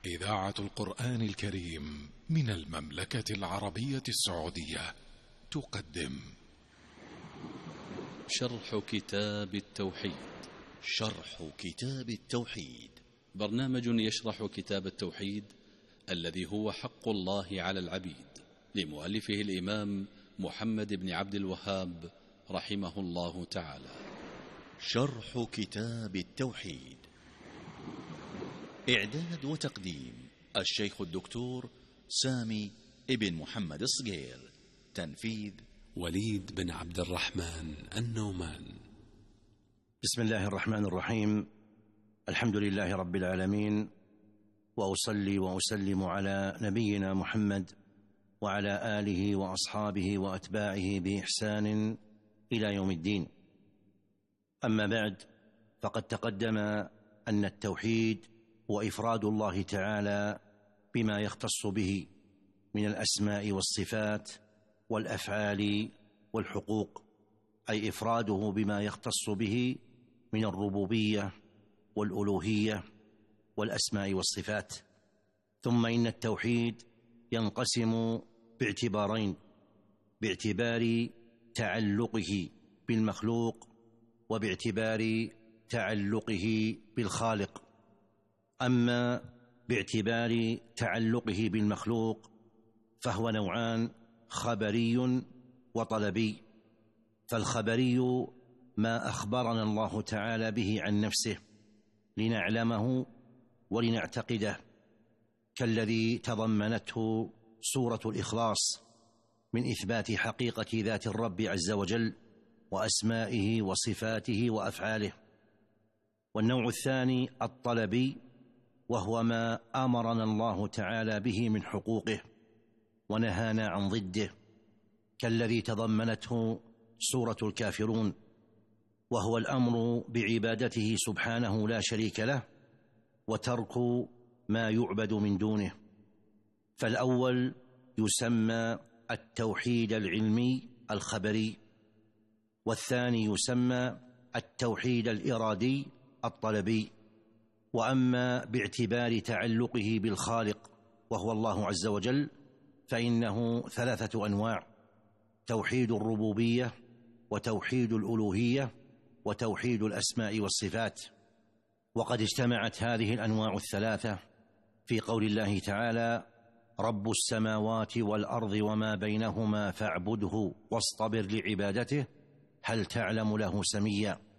إذاعة القرآن الكريم من المملكة العربية السعودية تقدم شرح كتاب التوحيد. شرح كتاب التوحيد برنامج يشرح كتاب التوحيد الذي هو حق الله على العبيد، لمؤلفه الإمام محمد بن عبد الوهاب رحمه الله تعالى. شرح كتاب التوحيد، إعداد وتقديم الشيخ الدكتور سامي ابن محمد الصقير، تنفيذ وليد بن عبد الرحمن النومان. بسم الله الرحمن الرحيم. الحمد لله رب العالمين، وأصلي وأسلم على نبينا محمد وعلى آله وأصحابه وأتباعه بإحسان إلى يوم الدين. أما بعد، فقد تقدم أن التوحيد هو إفراد الله تعالى بما يختص به من الأسماء والصفات والأفعال والحقوق، أي إفراده بما يختص به من الربوبية والألوهية والأسماء والصفات. ثم إن التوحيد ينقسم باعتبارين: باعتبار تعلقه بالمخلوق، وباعتبار تعلقه بالخالق. أما باعتبار تعلقه بالمخلوق فهو نوعان: خبري وطلبي. فالخبري ما أخبرنا الله تعالى به عن نفسه لنعلمه ولنعتقده، كالذي تضمنته سورة الإخلاص من إثبات حقيقة ذات الرب عز وجل وأسمائه وصفاته وأفعاله. والنوع الثاني الطلبي، وهو ما أمرنا الله تعالى به من حقوقه ونهانا عن ضده، كالذي تضمنته سورة الكافرون، وهو الأمر بعبادته سبحانه لا شريك له وترك ما يعبد من دونه. فالأول يسمى التوحيد العلمي الخبري، والثاني يسمى التوحيد الإرادي الطلبي. وأما باعتبار تعلقه بالخالق وهو الله عز وجل فإنه ثلاثة أنواع: توحيد الربوبية، وتوحيد الألوهية، وتوحيد الأسماء والصفات. وقد اجتمعت هذه الأنواع الثلاثة في قول الله تعالى: رب السماوات والأرض وما بينهما فاعبده واصطبر لعبادته هل تعلم له سميا.